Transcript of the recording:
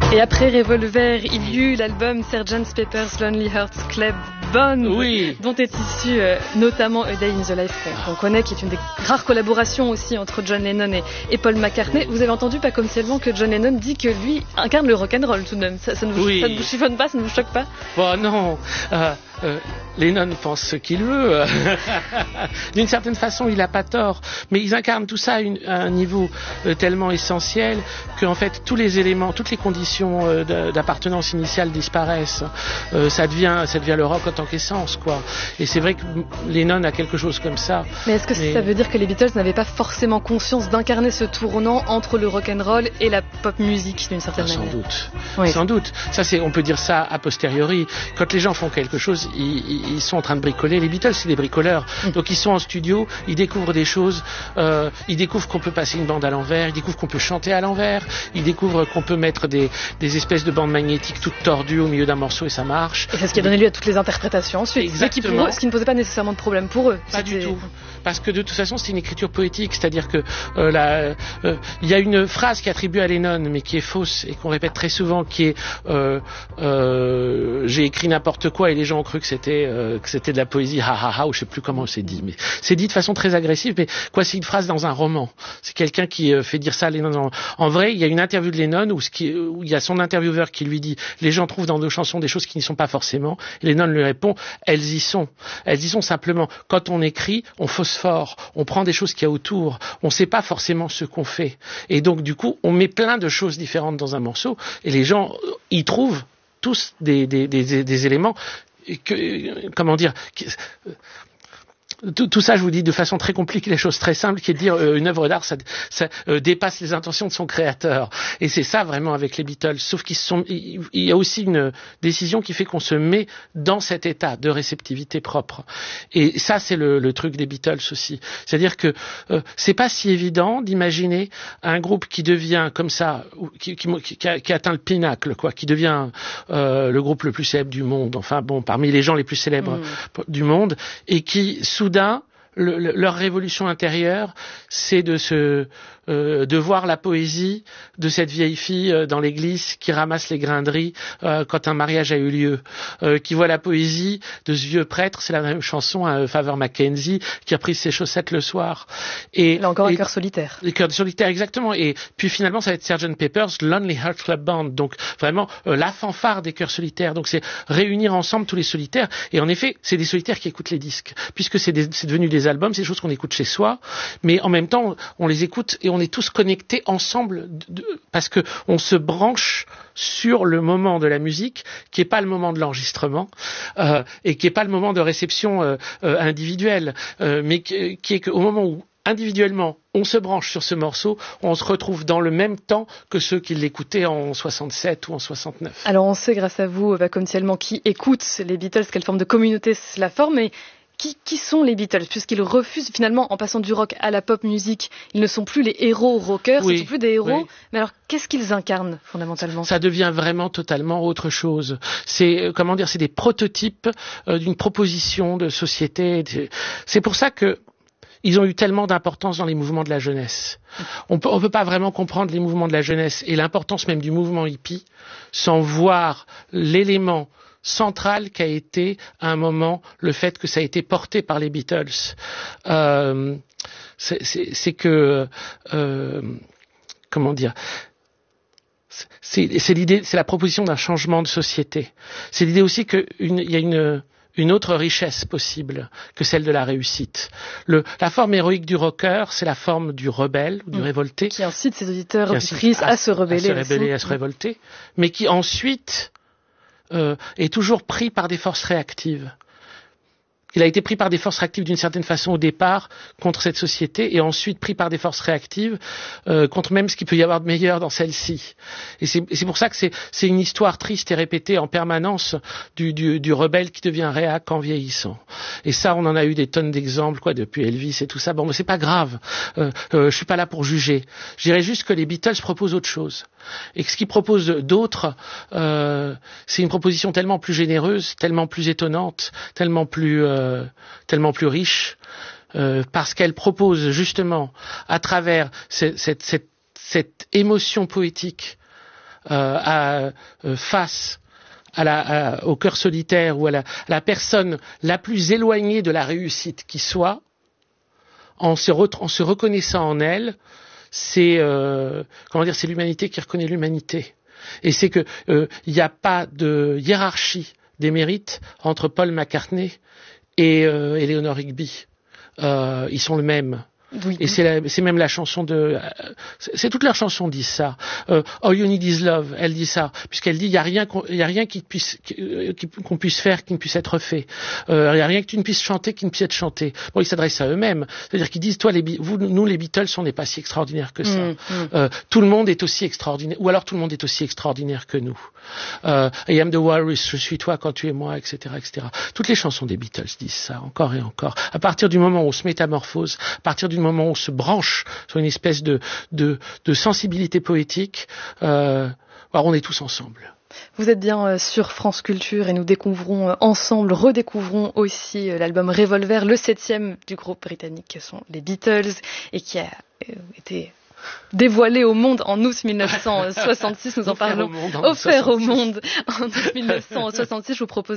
Et après Revolver, il y eut l'album Sgt. Pepper's Lonely Hearts Club Band, oui, dont est issu notamment A Day in the Life, qu'on connaît, qui est une des rares collaborations aussi entre John Lennon et Paul McCartney. Vous avez entendu pas comme seulement que John Lennon dit que lui incarne le rock'n'roll tout de même. Ça ne vous chiffonne pas, ça ne vous choque pas? Bon, non. Lennon pense ce qu'il veut. D'une certaine façon, il n'a pas tort. Mais ils incarnent tout ça à un niveau tellement essentiel qu'en fait, tous les éléments, toutes les conditions d'appartenance initiale disparaissent. Ça devient le rock en tant qu'essence, quoi. Et c'est vrai que Lennon a quelque chose comme ça. Mais est-ce que ça veut dire que les Beatles n'avaient pas forcément conscience d'incarner ce tournant entre le rock'n'roll et la pop musique, d'une certaine manière? Sans doute. Oui. Sans doute. Ça, on peut dire ça a posteriori. Quand les gens font quelque chose, ils sont en train de bricoler. Les Beatles, c'est des bricoleurs. Donc ils sont en studio, ils découvrent des choses, ils découvrent qu'on peut passer une bande à l'envers, ils découvrent qu'on peut chanter à l'envers, ils découvrent qu'on peut mettre des espèces de bandes magnétiques toutes tordues au milieu d'un morceau et ça marche. Et c'est ce qui a donné lieu à toutes les interprétations ensuite. Exactement. Ce qui ne posait pas nécessairement de problème pour eux. Pas du tout. Parce que de toute façon, c'est une écriture poétique. C'est-à-dire que il y a une phrase qui est attribuée à Lennon, mais qui est fausse et qu'on répète très souvent, qui est j'ai écrit n'importe quoi et les gens ont cru que c'était de la poésie, ha ha ha, ou je sais plus comment c'est dit. Mais c'est dit de façon très agressive. Mais quoi, c'est une phrase dans un roman. C'est quelqu'un qui fait dire ça à Lennon. En vrai, il y a une interview de Lennon où il y a son intervieweur qui lui dit les gens trouvent dans nos chansons des choses qui n'y sont pas forcément. Et Lennon lui répond elles y sont. Elles y sont simplement. Quand on écrit, on phosphore, on prend des choses qu'il y a autour, on ne sait pas forcément ce qu'on fait. Et donc, du coup, on met plein de choses différentes dans un morceau et les gens y trouvent tous des éléments comment dire tout ça, je vous dis de façon très compliquée, les choses très simples, qui est de dire une œuvre d'art, ça dépasse les intentions de son créateur. Et c'est ça vraiment avec les Beatles. Sauf il y a aussi une décision qui fait qu'on se met dans cet état de réceptivité propre. Et ça, c'est le truc des Beatles aussi. C'est-à-dire que c'est pas si évident d'imaginer un groupe qui devient comme ça, qui atteint le pinacle, quoi, qui devient le groupe le plus célèbre du monde. Enfin bon, parmi les gens les plus célèbres du monde, et qui soudain, leur révolution intérieure, c'est de voir la poésie de cette vieille fille dans l'église qui ramasse les grains de riz quand un mariage a eu lieu, qui voit la poésie de ce vieux prêtre, c'est la même chanson à Faveur Mackenzie, qui a pris ses chaussettes le soir. Et là encore un cœur solitaire. Les cœurs solitaires, exactement. Et puis finalement, ça va être Sgt. Pepper's Lonely Hearts Club Band, donc vraiment la fanfare des cœurs solitaires. Donc c'est réunir ensemble tous les solitaires. Et en effet, c'est des solitaires qui écoutent les disques, puisque c'est devenu des albums, c'est des choses qu'on écoute chez soi, mais en même temps, on les écoute et on est tous connectés ensemble parce que on se branche sur le moment de la musique qui est pas le moment de l'enregistrement et qui est pas le moment de réception individuelle, mais qui est qu'au moment où individuellement on se branche sur ce morceau, on se retrouve dans le même temps que ceux qui l'écoutaient en 67 ou en 69. Alors on sait grâce à vous, comme tellement qui écoute les Beatles, quelle forme de communauté cela forme, mais qui sont les Beatles, puisqu'ils refusent finalement, en passant du rock à la pop musique, ils ne sont plus les héros rockers, ce ne sont plus des héros, mais alors qu'est-ce qu'ils incarnent fondamentalement? Ça devient vraiment totalement autre chose. C'est c'est des prototypes d'une proposition de société. C'est pour ça que ils ont eu tellement d'importance dans les mouvements de la jeunesse. On peut pas vraiment comprendre les mouvements de la jeunesse et l'importance même du mouvement hippie sans voir l'élément central qu'a été à un moment le fait que ça a été porté par les Beatles. C'est que comment dire, c'est l'idée, c'est la proposition d'un changement de société. C'est l'idée aussi qu'il y a une autre richesse possible que celle de la réussite. La forme héroïque du rocker, c'est la forme du rebelle ou du révolté. Qui incite ses auditeurs et auditrices à se rebeller. À se révolter, mais qui ensuite est toujours pris par des forces réactives. Il a été pris par des forces réactives d'une certaine façon au départ contre cette société et ensuite pris par des forces réactives contre même ce qu'il peut y avoir de meilleur dans celle-ci. Et c'est pour ça que c'est une histoire triste et répétée en permanence du rebelle qui devient réac en vieillissant. Et ça, on en a eu des tonnes d'exemples, depuis Elvis et tout ça. Bon, mais c'est pas grave. Je suis pas là pour juger. Je dirais juste que les Beatles proposent autre chose. Et que ce qu'ils proposent d'autre, c'est une proposition tellement plus généreuse, tellement plus étonnante, tellement plus riche, parce qu'elle propose justement, à travers cette émotion poétique, face au cœur solitaire ou à la personne la plus éloignée de la réussite qui soit, en se reconnaissant en elle, c'est c'est l'humanité qui reconnaît l'humanité. Et c'est que il n'y a pas de hiérarchie des mérites entre Paul McCartney et Eleanor Rigby. Ils sont le même. Oui. Et c'est même la chanson c'est toutes leurs chansons disent ça. All You Need Is Love, elle dit ça, puisqu'elle dit il y a rien qu'on puisse faire qui ne puisse être fait. Il y a rien que tu ne puisses chanter qui ne puisse être chanté. Bon, ils s'adressent à eux-mêmes, c'est-à-dire qu'ils disent nous les Beatles, on n'est pas si extraordinaires que ça. Tout le monde est aussi extraordinaire, ou alors tout le monde est aussi extraordinaire que nous. I am the walrus, je suis toi quand tu es moi, etc., etc. Toutes les chansons des Beatles disent ça encore et encore. À partir du moment où on se métamorphose, à partir du moment où on se branche sur une espèce de sensibilité poétique, on est tous ensemble. Vous êtes bien sur France Culture et nous redécouvrons aussi l'album Revolver, le 7e du groupe britannique que sont les Beatles et qui a été dévoilé au monde en août 1966. Nous en parlons. Offert au monde en août 1966. Je vous propose